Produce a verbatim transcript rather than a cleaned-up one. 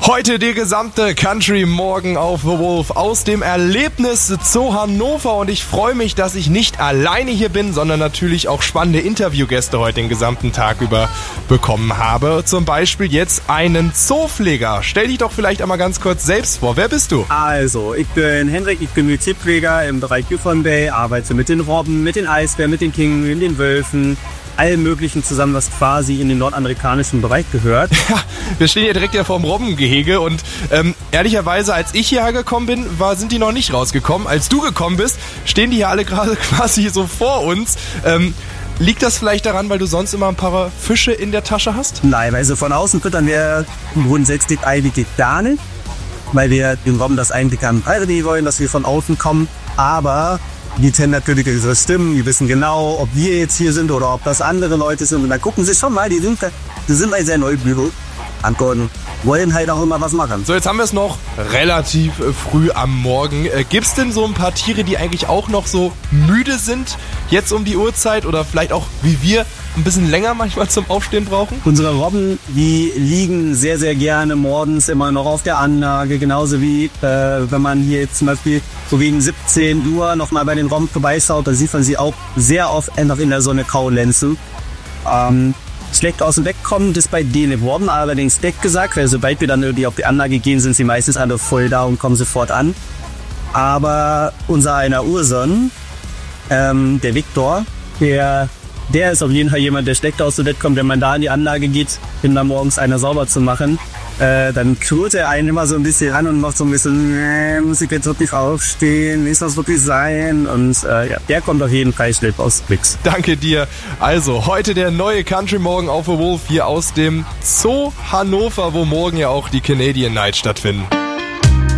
Heute die gesamte Country Morgen auf The Wolf aus dem Erlebnis Zoo Hannover und ich freue mich, dass ich nicht alleine hier bin, sondern natürlich auch spannende Interviewgäste heute den gesamten Tag über bekommen habe. Zum Beispiel jetzt einen Zoopfleger. Stell dich doch vielleicht einmal ganz kurz selbst vor. Wer bist du? Also, ich bin Hendrik, ich bin Tierpfleger im Bereich Yukon Bay, arbeite mit den Robben, mit den Eisbären, mit den Kinguinen, den Wölfen, allem Möglichen zusammen, was quasi in den nordamerikanischen Bereich gehört. Ja, wir stehen hier direkt ja vorm Robbengehege und ähm, ehrlicherweise, als ich hierher gekommen bin, war, sind die noch nicht rausgekommen. Als du gekommen bist, stehen die hier alle gerade quasi so vor uns. Ähm, liegt das vielleicht daran, weil du sonst immer ein paar Fische in der Tasche hast? Nein, weil so von außen füttern wir grundsätzlich eigentlich gar nicht, weil wir den Robben das eigentlich an beibringen wollen, dass wir von außen kommen, aber die kennen natürlich unsere Stimmen, die wissen genau, ob wir jetzt hier sind oder ob das andere Leute sind. Und dann gucken sie schon mal, die sind, die sind ein sehr neugierig. Antworten, wollen halt auch immer was machen. So, jetzt haben wir es noch relativ äh, früh am Morgen. Äh, gibt's denn so ein paar Tiere, die eigentlich auch noch so müde sind, jetzt um die Uhrzeit oder vielleicht auch wie wir ein bisschen länger manchmal zum Aufstehen brauchen? Unsere Robben, die liegen sehr, sehr gerne morgens immer noch auf der Anlage, genauso wie äh, wenn man hier jetzt zum Beispiel so gegen siebzehn Uhr nochmal bei den Robben vorbeischaut, da sieht man sie auch sehr oft einfach in der Sonne kaulenzen. Ähm, Schlecht aus dem Weg kommen, das bei denen worden, allerdings Deck gesagt, weil sobald wir dann irgendwie auf die Anlage gehen, sind sie meistens alle voll da und kommen sofort an. Aber unser einer Urson, ähm, der Viktor, der, der ist auf jeden Fall jemand, der schlecht aus dem Bett kommt. Wenn man da in die Anlage geht, um dann morgens einer sauber zu machen, äh, dann knurrt er einen immer so ein bisschen an und macht so ein bisschen, äh, muss ich jetzt wirklich aufstehen, ist das wirklich sein? Und äh, ja, der kommt auf jeden Fall schlecht aus Wix. Danke dir. Also, heute der neue Country Morgen auf The Wolf hier aus dem Zoo Hannover, wo morgen ja auch die Canadian Night stattfinden.